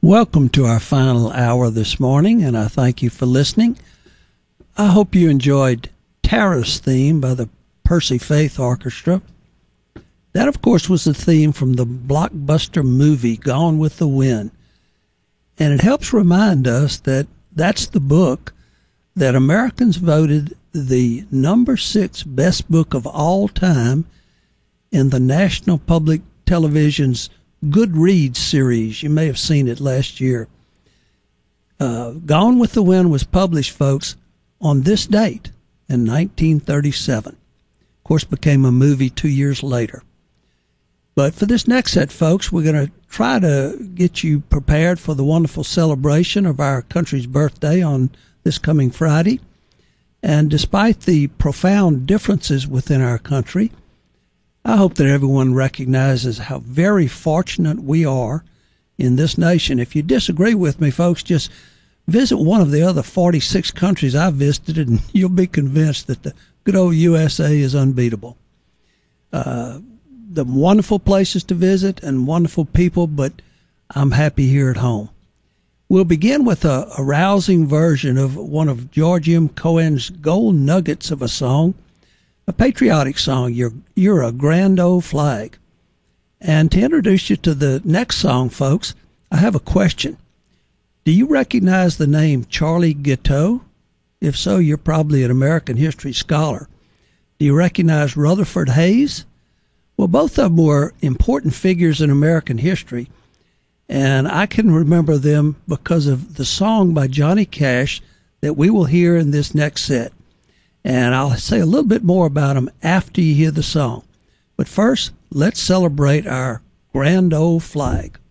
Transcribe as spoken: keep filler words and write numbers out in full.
Welcome to our final hour this morning, and I thank you for listening. I hope you enjoyed Tara's theme by the Percy Faith Orchestra. That, of course, was the theme from the blockbuster movie Gone with the Wind. And it helps remind us that that's the book that Americans voted the number six best book of all time in the National Public Television's Goodreads series. You may have seen it last year. Uh, Gone with the Wind was published, folks, on this date in nineteen thirty-seven. Of course, became a movie two years later. But for this next set, folks, we're going to try to get you prepared for the wonderful celebration of our country's birthday on this coming Friday. And despite the profound differences within our country, I hope that everyone recognizes how very fortunate we are in this nation. If you disagree with me, folks, just visit one of the other forty-six countries I've visited, and you'll be convinced that the good old U S A is unbeatable. Uh, the wonderful places to visit and wonderful people, but I'm happy here at home. We'll begin with a, a rousing version of one of George M. Cohan's gold nuggets of a song, a patriotic song, You're, You're a Grand Old Flag. And to introduce you to the next song, folks, I have a question. Do you recognize the name Charlie Guiteau? If so, you're probably an American history scholar. Do you recognize Rutherford Hayes? Well, both of them were important figures in American history, and I can remember them because of the song by Johnny Cash that we will hear in this next set. And I'll say a little bit more about them after you hear the song. But first, let's celebrate our grand old flag.